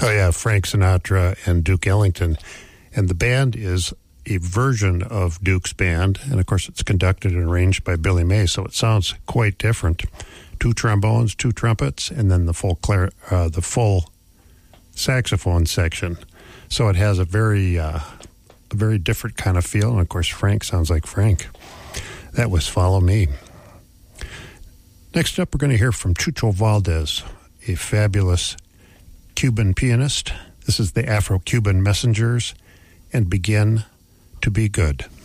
Oh, yeah, Frank Sinatra and Duke Ellington. And the band is a version of Duke's band. And, of course, it's conducted and arranged by Billy May, so it sounds quite different. 2 trombones, 2 trumpets, and then the full saxophone section. So it has a very different kind of feel. And, of course, Frank sounds like Frank. That was Follow Me. Next up, we're going to hear from Chucho Valdez, a fabulous Cuban pianist. This is the Afro-Cuban Messengers and Begin to Be Good.